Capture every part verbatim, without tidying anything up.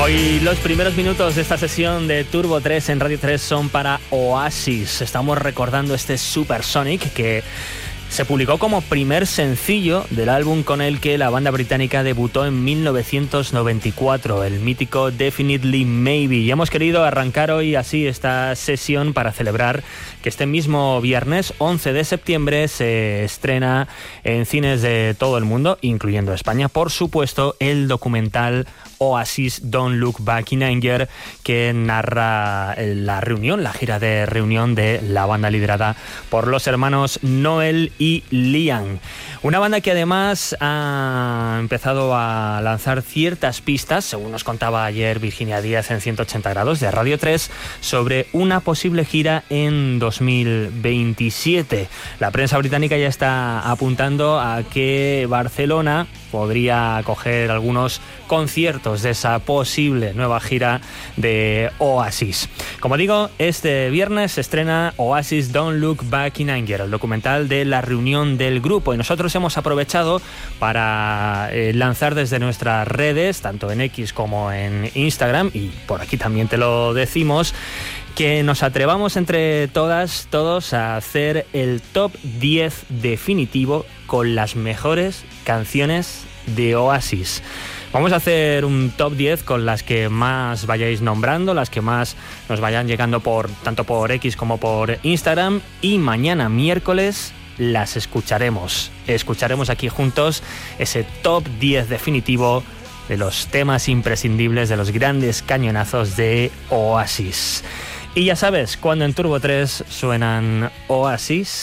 Hoy los primeros minutos de esta sesión de Turbo tres en Radio tres son para Oasis. Estamos recordando este Supersonic que se publicó como primer sencillo del álbum con el que la banda británica debutó en mil novecientos noventa y cuatro, el mítico Definitely Maybe. Y hemos querido arrancar hoy así esta sesión para celebrar que este mismo viernes once de septiembre se estrena en cines de todo el mundo, incluyendo España, por supuesto, el documental Oasis Don't Look Back in Anger, que narra la reunión, la gira de reunión de la banda liderada por los hermanos Noel y Liam. Una banda que además ha empezado a lanzar ciertas pistas, según nos contaba ayer Virginia Díaz en ciento ochenta grados de Radio tres, sobre una posible gira en dos mil veintisiete. La prensa británica ya está apuntando a que Barcelona podría acoger algunos conciertos de esa posible nueva gira de Oasis. Como digo, este viernes se estrena Oasis Don't Look Back in Anger, el documental de la reunión del grupo, y nosotros hemos aprovechado para eh, lanzar desde nuestras redes, tanto en X como en Instagram, y por aquí también te lo decimos, que nos atrevamos entre todas, todos a hacer el top diez definitivo con las mejores canciones de Oasis. Vamos a hacer un top diez con las que más vayáis nombrando, las que más nos vayan llegando por tanto por X como por Instagram, y mañana miércoles las escucharemos. Escucharemos aquí juntos ese top diez definitivo de los temas imprescindibles, de los grandes cañonazos de Oasis. Y ya sabes, cuando en Turbo tres suenan Oasis,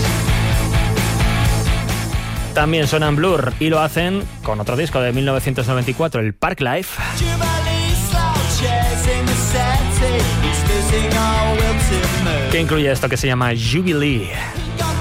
también suenan Blur, y lo hacen con otro disco de mil novecientos noventa y cuatro, el Parklife, que incluye esto que se llama Jubilee.